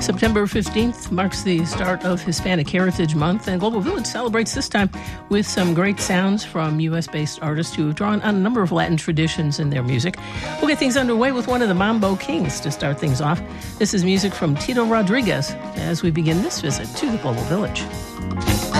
September 15th marks the start of Hispanic Heritage Month, and Global Village celebrates this time with some great sounds from U.S.-based artists who have drawn on a number of Latin traditions in their music. We'll get things underway with one of the Mambo Kings to start things off. This is music from Tito Rodriguez as we begin this visit to the Global Village.